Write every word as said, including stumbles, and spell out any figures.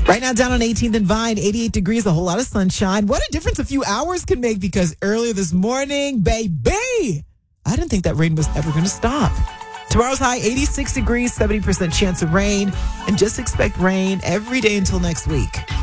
Right now, down on eighteenth and Vine, eighty-eight degrees, a whole lot of sunshine. What a difference a few hours can make, because earlier this morning, baby, I didn't think that rain was ever going to stop. Tomorrow's high, eighty-six degrees, seventy percent chance of rain, and just expect rain every day until next week.